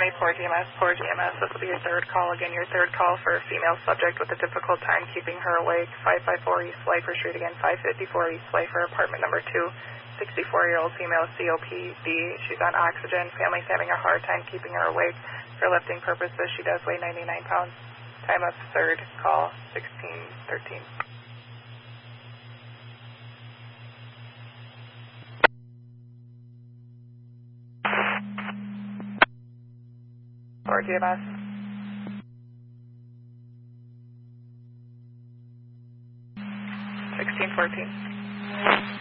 County, Poor GMS, Poor GMS. This will be your third call. Again, your third call for a female subject with a difficult time keeping her awake. 554 East Slifer Street. Again, 554 East Slifer, apartment number 2. 64-year-old female, COPD. She's on oxygen. Family's having a hard time keeping her awake. For lifting purposes, she does weigh 99 pounds. Time of third call, 1613. Or GMS. 1614.